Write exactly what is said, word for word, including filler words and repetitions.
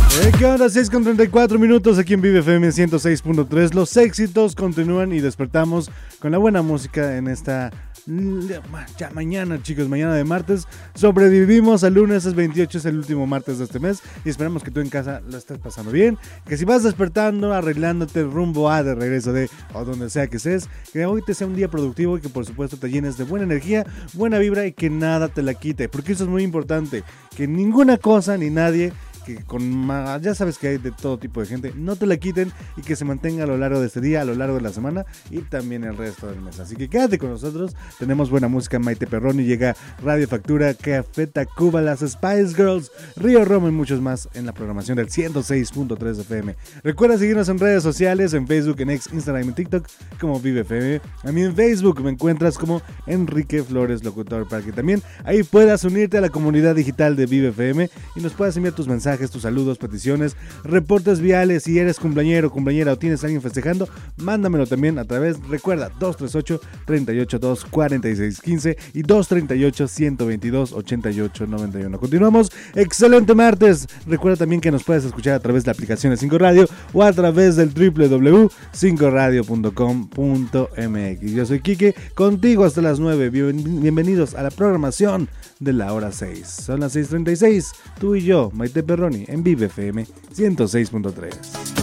Eh, ¿Qué onda? seis con treinta y cuatro minutos aquí en Vive F M ciento seis punto tres. Los éxitos continúan y despertamos con la buena música en esta ya mañana, chicos, mañana de martes. Sobrevivimos al lunes, es veintiocho, es el último martes de este mes y esperamos que tú en casa lo estés pasando bien, que si vas despertando, arreglándote rumbo a de regreso de o donde sea que estés, que hoy te sea un día productivo y que por supuesto te llenes de buena energía, buena vibra y que nada te la quite, porque eso es muy importante, que ninguna cosa ni nadie, que con ya sabes que hay de todo tipo de gente, no te la quiten y que se mantenga a lo largo de este día, a lo largo de la semana y también el resto del mes. Así que quédate con nosotros, tenemos buena música, Maite Perroni, llega Radio Factura, Café Tacuba, las Spice Girls, Río Roma y muchos más en la programación del ciento seis punto tres F M. Recuerda seguirnos en redes sociales, en Facebook, en X, Instagram y TikTok como Vive F M. A mí en Facebook me encuentras como Enrique Flores Locutor, para que también ahí puedas unirte a la comunidad digital de Vive F M y nos puedas enviar tus mensajes, tus saludos, peticiones, reportes viales. Si eres cumpleañero, cumpleañera o tienes a alguien festejando, mándamelo también a través, recuerda, dos tres ocho, tres ocho dos, cuatro seis uno cinco y dos tres ocho, uno dos dos, ocho ocho nueve uno. Continuamos, excelente martes. Recuerda también que nos puedes escuchar a través de la aplicación de cinco Radio o a través del doble u doble u doble u punto cinco radio punto com punto m x. Yo soy Quique, contigo hasta las nueve. Bien, bienvenidos a la programación de la hora seis. Son las seis treinta y seis, tú y yo, Maite Perroni, en Vive F M ciento seis punto tres.